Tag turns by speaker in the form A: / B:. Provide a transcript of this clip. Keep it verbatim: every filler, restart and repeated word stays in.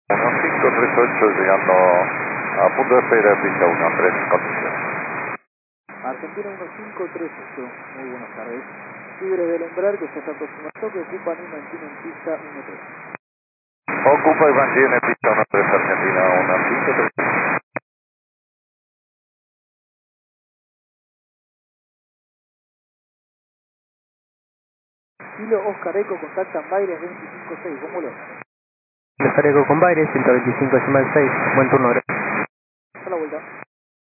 A: uno cinco tres ocho llegando a punto de espera, pista uno tres, condiciones.
B: Argentina uno cinco tres ocho, muy buenas tardes. Tigres del Embrar que se está aproximando, que ocupan y mantienen pista uno tres.
A: Ocupa y mantiene pista uno tres Argentina uno cinco tres ocho.
B: Kilo Oscar Eco contactan Baires veinticinco seis, ¿cómo lo?
C: Oscar Eco con Baires, ciento veinticinco decimal seis, buen turno.
B: A la vuelta.